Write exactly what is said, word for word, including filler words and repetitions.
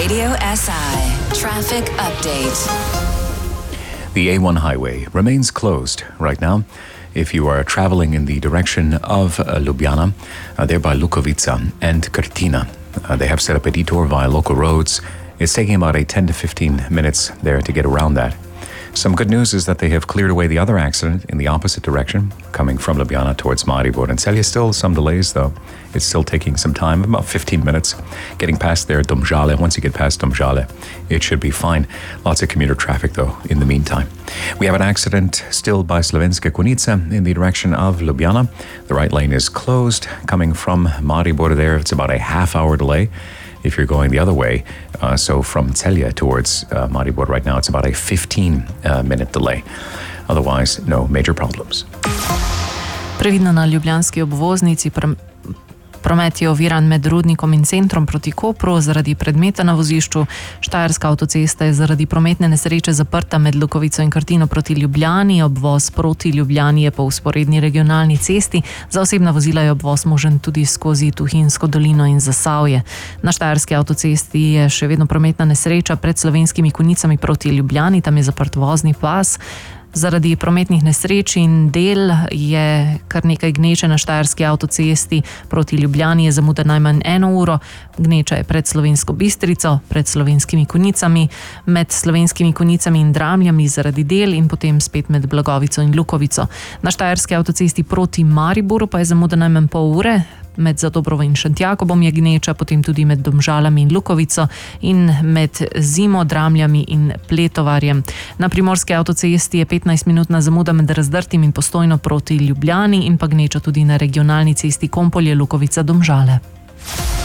Radio S I traffic update. The A one highway remains closed right now. If you are traveling in the direction of uh, Ljubljana, uh, there by Lukovica and Krtina, uh, they have set up a detour via local roads. It's taking about a ten to fifteen minutes there to get around that. Some good news is that they have cleared away the other accident in the opposite direction, coming from Ljubljana towards Maribor and Celje. Still some delays, though. It's still taking some time, about fifteen minutes, getting past there, Domžale. Once you get past Domžale, it should be fine. Lots of commuter traffic, though, in the meantime. We have an accident still by Slovenska Konjica in the direction of Ljubljana. The right lane is closed, coming from Maribor there. It's about a half-hour delay. If you're going the other way, uh, so from Celje towards uh, Maribor right now, it's about a fifteen-minute uh, delay. Otherwise, no major problems. Previdno na ljubljanski obvoznici promet je oviran med Rudnikom in centrom proti Kopru zaradi predmeta na vozišču. Štajerska avtocesta je zaradi prometne nesreče zaprta med Lukovico in Krtino proti Ljubljani. Obvoz proti Ljubljani je po vzporedni regionalni cesti. Za osebna vozila je obvoz možen tudi skozi Tuhinjsko dolino in Zasavje. Na Štajerski avtocesti je še vedno prometna nesreča pred Slovenskimi Konjicami proti Ljubljani. Tam je zaprt vozni pas. Zaradi prometnih nesreč in del je kar nekaj gneče na Štajerski avtocesti proti Ljubljani, je zamuda najmanj eno uro. Gneča je pred Slovensko Bistrico, pred Slovenskimi Konjicami, med Slovenskimi Konjicami in Dramljami zaradi del in potem spet med Blagovico in Lukovico. Na Štajerski avtocesti proti Mariboru pa je zamuda najmanj pol ure. Med Zadobrovo in Šentjakobom je gneča, potem tudi med Domžalami in Lukovico in med Zimo, Dramljami in Pletovarjem. Na Primorski avtocesti je petnajstminutna zamuda med Razdrtim in Postojno proti Ljubljani in pa gneča tudi na regionalni cesti Kompolje, Lukovica, Domžale.